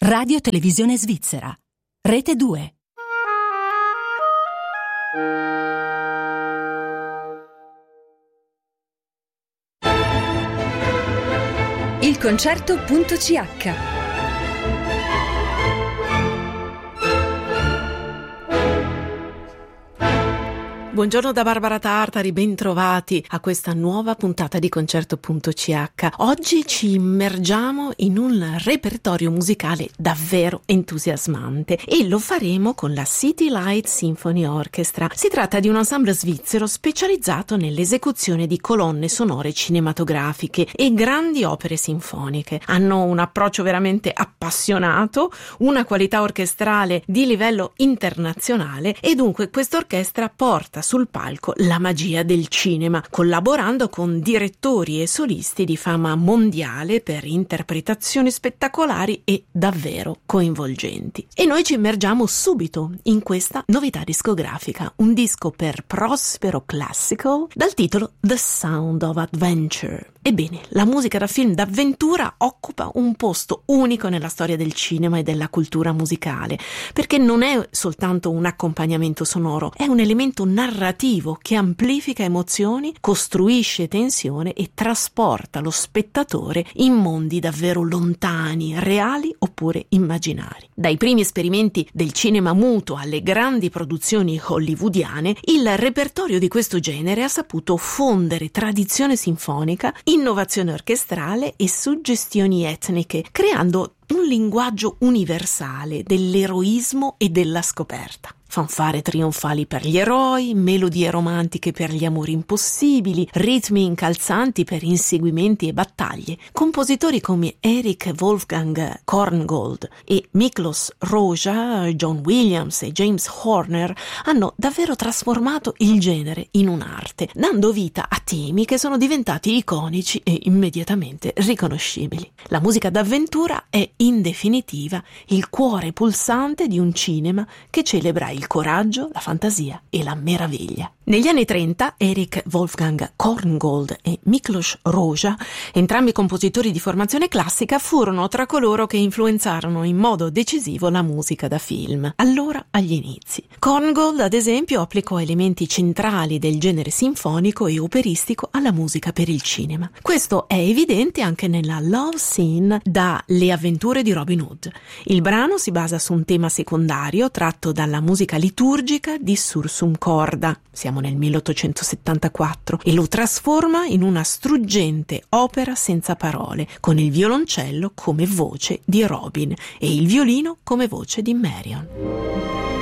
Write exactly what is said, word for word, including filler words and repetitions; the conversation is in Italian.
Radio Televisione Svizzera. Rete due. Il concerto.ch. Buongiorno da Barbara Tartari, bentrovati a questa nuova puntata di Concerto.ch. Oggi ci immergiamo in un repertorio musicale davvero entusiasmante e lo faremo con la City Light Symphony Orchestra. Si tratta di un ensemble svizzero specializzato nell'esecuzione di colonne sonore cinematografiche e grandi opere sinfoniche. Hanno un approccio veramente appassionato, una qualità orchestrale di livello internazionale e dunque quest'orchestra porta sul palco la magia del cinema, collaborando con direttori e solisti di fama mondiale per interpretazioni spettacolari e davvero coinvolgenti. E noi ci immergiamo subito in questa novità discografica, un disco per Prospero Classical dal titolo The Sound of Adventure. Ebbene, la musica da film d'avventura occupa un posto unico nella storia del cinema e della cultura musicale, perché non è soltanto un accompagnamento sonoro, è un elemento narrativo che amplifica emozioni, costruisce tensione e trasporta lo spettatore in mondi davvero lontani, reali oppure immaginari. Dai primi esperimenti del cinema muto alle grandi produzioni hollywoodiane, il repertorio di questo genere ha saputo fondere tradizione sinfonica, innovazione orchestrale e suggestioni etniche, creando un linguaggio universale dell'eroismo e della scoperta. Fanfare trionfali per gli eroi, melodie romantiche per gli amori impossibili, ritmi incalzanti per inseguimenti e battaglie. Compositori come Erich Wolfgang Korngold e Miklos Rozsa, John Williams e James Horner hanno davvero trasformato il genere in un'arte, dando vita a temi che sono diventati iconici e immediatamente riconoscibili. La musica d'avventura è in definitiva il cuore pulsante di un cinema che celebra il coraggio, la fantasia e la meraviglia. Negli anni trenta, Erich Wolfgang Korngold e Miklos Rozsa, entrambi compositori di formazione classica, furono tra coloro che influenzarono in modo decisivo la musica da film, allora agli inizi. Korngold, ad esempio, applicò elementi centrali del genere sinfonico e operistico alla musica per il cinema. Questo è evidente anche nella Love Scene da Le avventure di Robin Hood. Il brano si basa su un tema secondario tratto dalla musica liturgica di Sursum Corda, siamo nel milleottocentosettantaquattro, e lo trasforma in una struggente opera senza parole, con il violoncello come voce di Robin e il violino come voce di Marion.